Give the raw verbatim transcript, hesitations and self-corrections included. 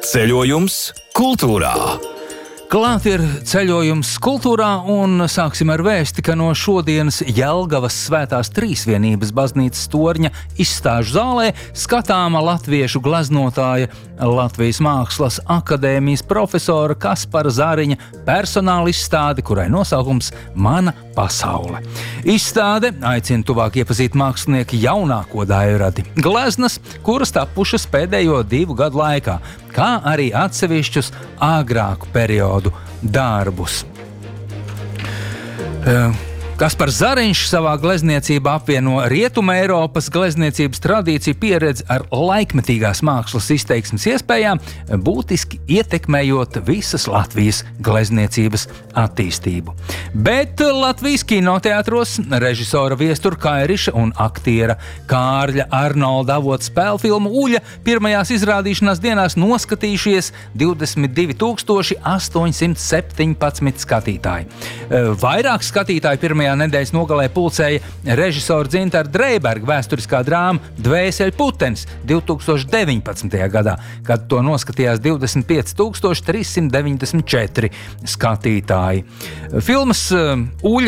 Ceļojums kultūrā. Klāt ir ceļojums kultūrā un sāksim ar vēsti, ka no šodienas Jelgavas Svētās Trīsvienības baznīcas torņa izstāžu zālē skatāma latviešu gleznotāja, Latvijas Mākslas akadēmijas profesora Kaspara Zariņa personāla izstāde, kurai nosaukums Mana pasaule. Izstāde aicina tuvāk iepazīt mākslinieku jaunāko daļradi, gleznas, kuras tapušas pēdējo divu gadu laikā, kā arī atsevišķus agrāku periodu darbus. Uh, Kaspars Zariņš savā glezniecībā apvieno Rietuma Eiropas glezniecības tradīciju pieredzi ar laikmetīgās mākslas izteiksmes iespējām, būtiski ietekmējot visas Latvijas glezniecības attīstību. Bet Latvijas kinoteātros režisora Viestura Kairiša un aktiera Kārļa Arnolda avotu spēļu filmu Uļa pirmajās izrādīšanās dienās noskatījušies divdesmit divi tūkstoši astoņsimt septiņpadsmit skatītāji. Vairāk skatītāji pirmajā nedēļas nogalē pulcēja režisora Dzintara Dreiberga vēsturiskā drāma Dvēseļu putenis divi tūkstoši deviņpadsmitajā gadā, kad to noskatījās divdesmit pieci tūkstoši trīs simti deviņdesmit četri skatītāji. Filmas Uļa